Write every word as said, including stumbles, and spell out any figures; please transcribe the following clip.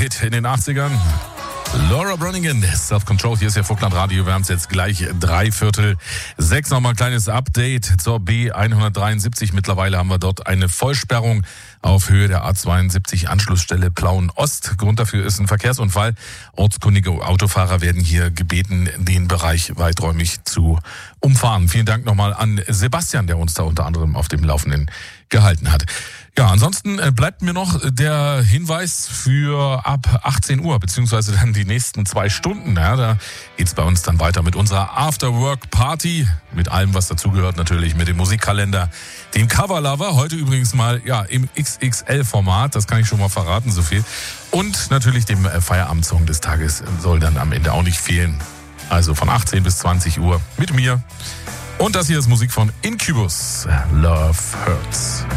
Hit in den achtzigern. Laura Branigan, Self-Control, hier ist ja Vogtland Radio, wir haben es jetzt gleich drei Viertel sechs. Nochmal ein kleines Update zur B hundertdreiundsiebzig. Mittlerweile haben wir dort eine Vollsperrung auf Höhe der A zweiundsiebzig, Anschlussstelle Plauen-Ost. Grund dafür ist ein Verkehrsunfall. Ortskundige Autofahrer werden hier gebeten, den Bereich weiträumig zu umfahren. Vielen Dank nochmal an Sebastian, der uns da unter anderem auf dem Laufenden gehalten hat. Ja, ansonsten bleibt mir noch der Hinweis für ab achtzehn Uhr, beziehungsweise dann die nächsten zwei Stunden. Ja, da geht's bei uns dann weiter mit unserer After-Work-Party, mit allem, was dazugehört natürlich, mit dem Musikkalender, dem Cover-Lover, heute übrigens mal ja im X X L-Format, das kann ich schon mal verraten, so viel. Und natürlich dem Feierabendsong des Tages soll dann am Ende auch nicht fehlen. Also von achtzehn bis zwanzig Uhr mit mir. Und das hier ist Musik von Incubus, Love Hurts.